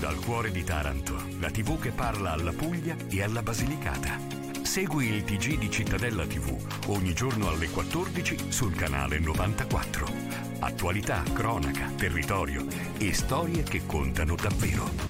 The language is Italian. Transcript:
Dal cuore di Taranto, la TV che parla alla Puglia e alla Basilicata. Segui il TG di Cittadella TV ogni giorno alle 14 sul canale 94. Attualità, cronaca, territorio e storie che contano davvero.